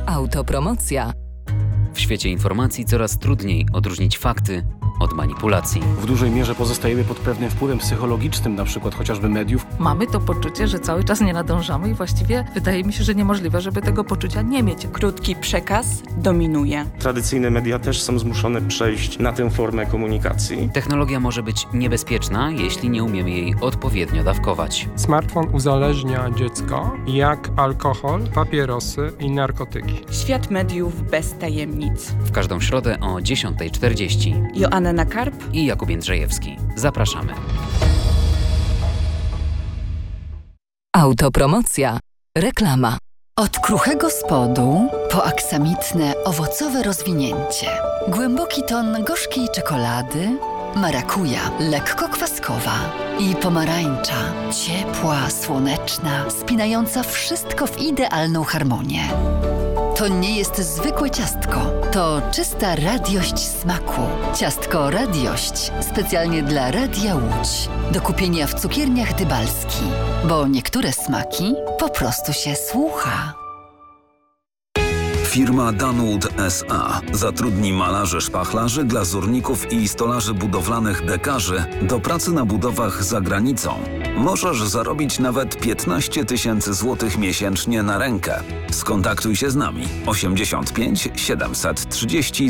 Autopromocja. W świecie informacji coraz trudniej odróżnić fakty od manipulacji. W dużej mierze pozostajemy pod pewnym wpływem psychologicznym, na przykład chociażby mediów. Mamy to poczucie, że cały czas nie nadążamy i właściwie wydaje mi się, że niemożliwe, żeby tego poczucia nie mieć. Krótki przekaz dominuje. Tradycyjne media też są zmuszone przejść na tę formę komunikacji. Technologia może być niebezpieczna, jeśli nie umiemy jej odpowiednio dawkować. Smartfon uzależnia dziecko jak alkohol, papierosy i narkotyki. Świat mediów bez tajemnic. W każdą środę o 10:40. Joanna Karp i Jakub Jędrzejewski. Zapraszamy. Autopromocja. Reklama. Od kruchego spodu po aksamitne, owocowe rozwinięcie. Głęboki ton gorzkiej czekolady, marakuja, lekko kwaskowa i pomarańcza, ciepła, słoneczna, spinająca wszystko w idealną harmonię. To nie jest zwykłe ciastko, to czysta radiość smaku. Ciastko Radiość, specjalnie dla Radia Łódź. Do kupienia w cukierniach Dybalski, bo niektóre smaki po prostu się słucha. Firma Danwood S.A. zatrudni malarzy, szpachlarzy, glazurników i stolarzy budowlanych dekarzy do pracy na budowach za granicą. Możesz zarobić nawet 15 000 złotych miesięcznie na rękę. Skontaktuj się z nami 85 730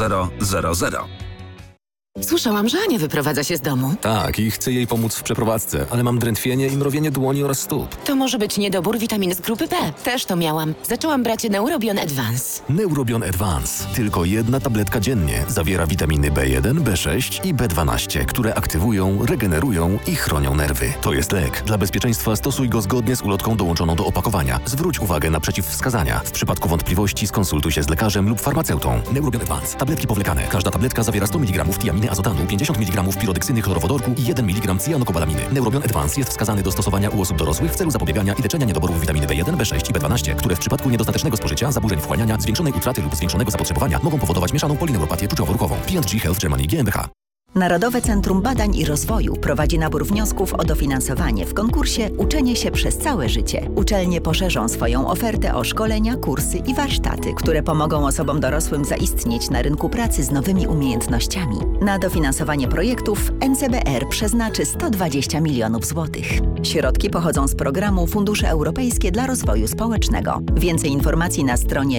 0000. Słyszałam, że Ania wyprowadza się z domu. Tak, i chcę jej pomóc w przeprowadzce, ale mam drętwienie i mrowienie dłoni oraz stóp. To może być niedobór witaminy z grupy B. Też to miałam. Zaczęłam brać Neurobion Advance. Neurobion Advance. Tylko jedna tabletka dziennie. Zawiera witaminy B1, B6 i B12, które aktywują, regenerują i chronią nerwy. To jest lek. Dla bezpieczeństwa stosuj go zgodnie z ulotką dołączoną do opakowania. Zwróć uwagę na przeciwwskazania. W przypadku wątpliwości skonsultuj się z lekarzem lub farmaceutą. Neurobion Advance. Tabletki powlekane. Każda tabletka zawiera 100 mg tiaminy azotanu, 50 mg pirodeksyny chlorowodorku i 1 mg cyjanokobalaminy. Neurobion Advance jest wskazany do stosowania u osób dorosłych w celu zapobiegania i leczenia niedoborów witaminy B1, B6 i B12, które w przypadku niedostatecznego spożycia, zaburzeń wchłaniania, zwiększonej utraty lub zwiększonego zapotrzebowania mogą powodować mieszaną polineuropatię czuciowo-ruchową. P&G Health Germany GmbH. Narodowe Centrum Badań i Rozwoju prowadzi nabór wniosków o dofinansowanie w konkursie Uczenie się przez całe życie. Uczelnie poszerzą swoją ofertę o szkolenia, kursy i warsztaty, które pomogą osobom dorosłym zaistnieć na rynku pracy z nowymi umiejętnościami. Na dofinansowanie projektów NCBR przeznaczy 120 milionów złotych. Środki pochodzą z programu Fundusze Europejskie dla Rozwoju Społecznego. Więcej informacji na stronie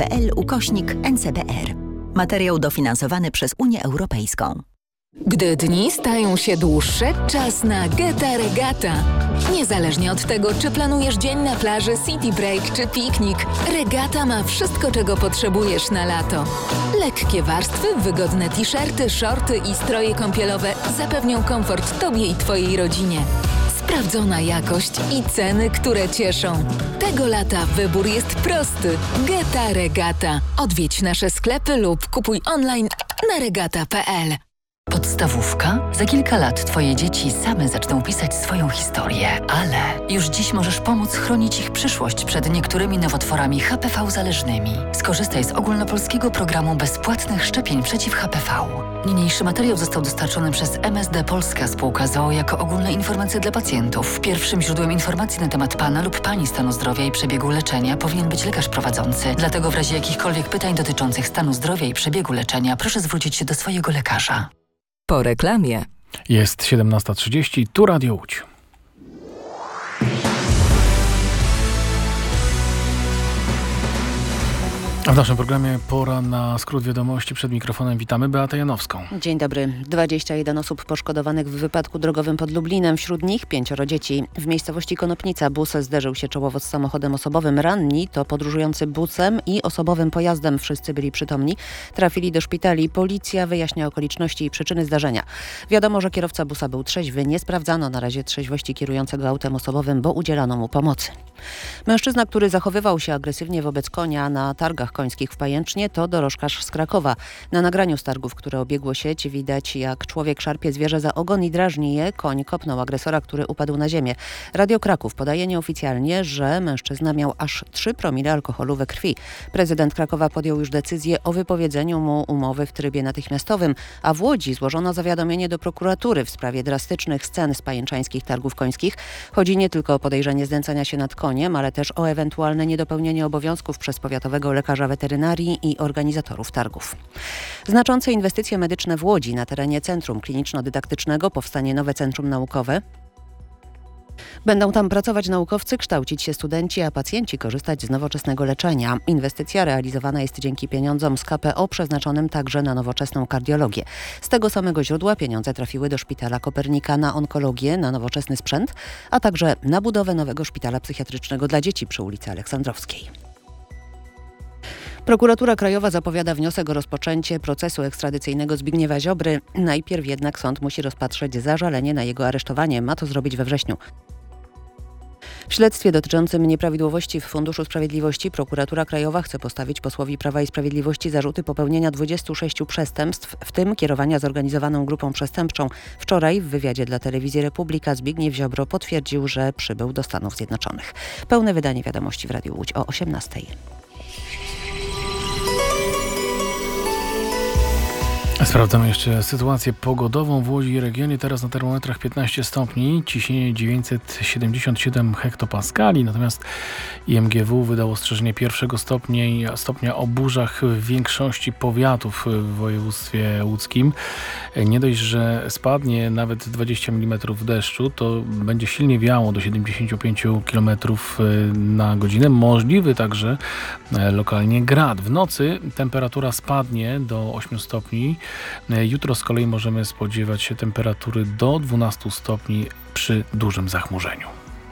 gov.pl/NCBR. Materiał dofinansowany przez Unię Europejską. Gdy dni stają się dłuższe, czas na Geta Regata. Niezależnie od tego, czy planujesz dzień na plaży, city break czy piknik, Regata ma wszystko, czego potrzebujesz na lato. Lekkie warstwy, wygodne t-shirty, shorty i stroje kąpielowe zapewnią komfort Tobie i Twojej rodzinie. Sprawdzona jakość i ceny, które cieszą. Tego lata wybór jest prosty. Geta Regata. Odwiedź nasze sklepy lub kupuj online na regata.pl. Podstawówka? Za kilka lat Twoje dzieci same zaczną pisać swoją historię, ale już dziś możesz pomóc chronić ich przyszłość przed niektórymi nowotworami HPV-zależnymi. Skorzystaj z ogólnopolskiego programu bezpłatnych szczepień przeciw HPV. Niniejszy materiał został dostarczony przez MSD Polska Spółka z o.o. jako ogólne informacje dla pacjentów. Pierwszym źródłem informacji na temat Pana lub Pani stanu zdrowia i przebiegu leczenia powinien być lekarz prowadzący. Dlatego w razie jakichkolwiek pytań dotyczących stanu zdrowia i przebiegu leczenia proszę zwrócić się do swojego lekarza. Po reklamie. Jest 17:30, tu Radio Łódź. A w naszym programie pora na skrót wiadomości. Przed mikrofonem witamy Beatę Janowską. Dzień dobry. 21 osób poszkodowanych w wypadku drogowym pod Lublinem. Wśród nich 5 dzieci. W miejscowości Konopnica bus zderzył się czołowo z samochodem osobowym. Ranni to podróżujący busem i osobowym pojazdem. Wszyscy byli przytomni. Trafili do szpitali. Policja wyjaśnia okoliczności i przyczyny zdarzenia. Wiadomo, że kierowca busa był trzeźwy. Nie sprawdzano na razie trzeźwości kierującego autem osobowym, bo udzielano mu pomocy. Mężczyzna, który zachowywał się agresywnie wobec konia na targach końskich w Pajęcznie to dorożkarz z Krakowa. Na nagraniu z targów, które obiegło sieć, widać, jak człowiek szarpie zwierzę za ogon i drażni je. Koń kopnął agresora, który upadł na ziemię. Radio Kraków podaje nieoficjalnie, że mężczyzna miał aż 3 promile alkoholu we krwi. Prezydent Krakowa podjął już decyzję o wypowiedzeniu mu umowy w trybie natychmiastowym, a w Łodzi złożono zawiadomienie do prokuratury w sprawie drastycznych scen z pajęczańskich targów końskich. Chodzi nie tylko o podejrzenie znęcania się nad koniem, ale też o ewentualne niedopełnienie obowiązków przez powiatowego lekarza weterynarii i organizatorów targów. Znaczące inwestycje medyczne w Łodzi. Na terenie Centrum Kliniczno-Dydaktycznego powstanie nowe centrum naukowe. Będą tam pracować naukowcy, kształcić się studenci, a pacjenci korzystać z nowoczesnego leczenia. Inwestycja realizowana jest dzięki pieniądzom z KPO przeznaczonym także na nowoczesną kardiologię. Z tego samego źródła pieniądze trafiły do Szpitala Kopernika na onkologię, na nowoczesny sprzęt, a także na budowę nowego szpitala psychiatrycznego dla dzieci przy ulicy Aleksandrowskiej. Prokuratura Krajowa zapowiada wniosek o rozpoczęcie procesu ekstradycyjnego Zbigniewa Ziobry. Najpierw jednak sąd musi rozpatrzeć zażalenie na jego aresztowanie. Ma to zrobić we wrześniu. W śledztwie dotyczącym nieprawidłowości w Funduszu Sprawiedliwości prokuratura Krajowa chce postawić posłowi Prawa i Sprawiedliwości zarzuty popełnienia 26 przestępstw, w tym kierowania zorganizowaną grupą przestępczą. Wczoraj w wywiadzie dla Telewizji Republika Zbigniew Ziobro potwierdził, że przybył do Stanów Zjednoczonych. Pełne wydanie wiadomości w Radiu Łódź o 18:00. Sprawdzamy jeszcze sytuację pogodową w Łodzi i regionie. Teraz na termometrach 15 stopni, ciśnienie 977 hektopaskali, natomiast IMGW wydało ostrzeżenie pierwszego stopnia o burzach w większości powiatów w województwie łódzkim. Nie dość, że spadnie nawet 20 mm deszczu, to będzie silnie wiało do 75 km na godzinę. Możliwy także lokalnie grad. W nocy temperatura spadnie do 8 stopni. Jutro z kolei możemy spodziewać się temperatury do 12 stopni przy dużym zachmurzeniu.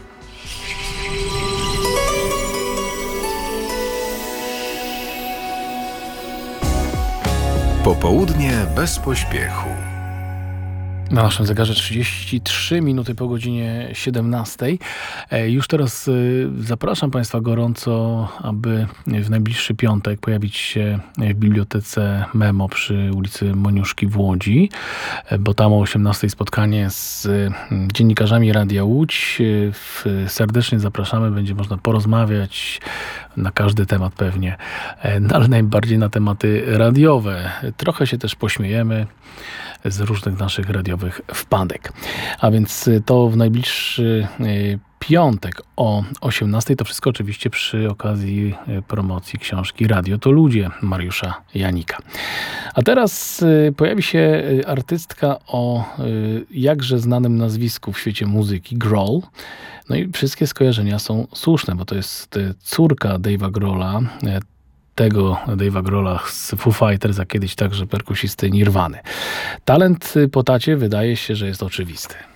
Popołudnie bez pośpiechu. Na naszym zegarze 33 minuty po godzinie 17. Już teraz zapraszam Państwa gorąco, aby w najbliższy piątek pojawić się w Bibliotece Memo przy ulicy Moniuszki w Łodzi, bo tam o 18 spotkanie z dziennikarzami Radia Łódź. Serdecznie zapraszamy, będzie można porozmawiać na każdy temat pewnie, ale najbardziej na tematy radiowe. Trochę się też pośmiejemy z różnych naszych radiowych wpadek. A więc to w najbliższy piątek o 18:00. To wszystko oczywiście przy okazji promocji książki Radio to ludzie Mariusza Janika. A teraz pojawi się artystka o jakże znanym nazwisku w świecie muzyki, Grohl. No i wszystkie skojarzenia są słuszne, bo to jest córka Dave'a Grohla, tego Dave'a Grohla z Foo Fighters, a kiedyś także perkusisty Nirwany. Talent po tacie wydaje się, że jest oczywisty.